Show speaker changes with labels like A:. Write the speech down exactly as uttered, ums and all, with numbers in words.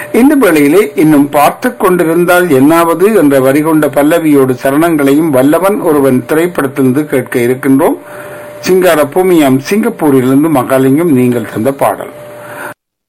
A: இந்த வேளையிலே இன்னும் பார்த்து கொண்டிருந்தால் என்னாவது என்ற வரி கொண்ட பல்லவியோடு சரணங்களையும் வல்லவன் ஒருவன் திரைப்படத்திலிருந்து கேட்க இருக்கின்றோம். சிங்கார பூமியாம் சிங்கப்பூரிலிருந்து மகாலிங்கம் நீங்கள் தந்த பாடல்.